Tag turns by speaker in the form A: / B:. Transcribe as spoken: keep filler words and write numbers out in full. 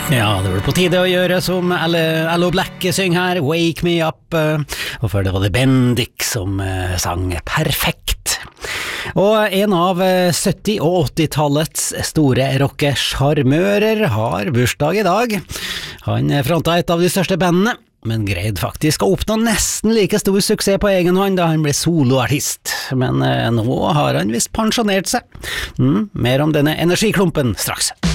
A: Ja, det var på tide å gjøre som Allo Black synger her, Wake Me Up, og før det var det Bendik som sang perfekt. Og en av sytti- og åtti-tallets store rockesjarmører har bursdag i dag. Han fronta et av de største bandene, men greide faktisk å oppnå nesten like stor suksess på egen hånd da han ble soloartist. Men nå har han visst pensjonert seg. Mm, mer om denne energiklumpen straks.